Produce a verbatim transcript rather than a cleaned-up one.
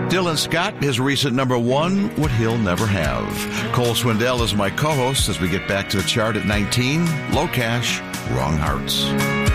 Dylan Scott, his recent number one, What He'll Never Have. Cole Swindell is my co-host as we get back to the chart at nineteen. Low Cash, Wrong Hearts.